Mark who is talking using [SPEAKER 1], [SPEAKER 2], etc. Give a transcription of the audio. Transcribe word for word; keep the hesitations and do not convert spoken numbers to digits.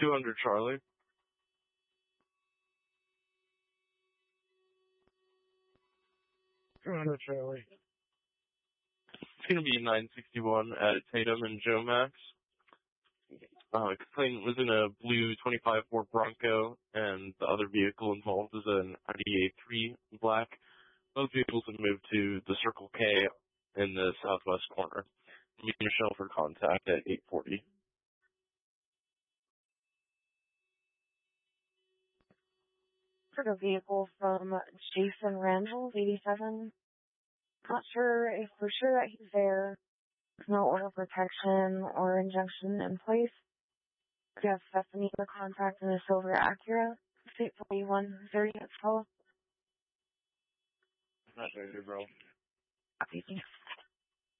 [SPEAKER 1] two hundred Charlie.
[SPEAKER 2] two hundred Charlie.
[SPEAKER 1] It's going to be nine sixty-one at Tatum and Joe Max. Uh, complainant was in a blue twenty-five Ford Bronco, and the other vehicle involved is an Audi A three black. Both vehicles have moved to the Circle K in the southwest corner. Meet Michelle for contact at eight forty.
[SPEAKER 3] For the vehicle from Jason Randall, eighty-seven. Not sure if we're sure that he's there. There's no order of protection or injunction in place. We have Stephanie for contact in a silver Acura. eight forty-one thirty at twelve.
[SPEAKER 1] Not ready, bro.
[SPEAKER 3] Thank you.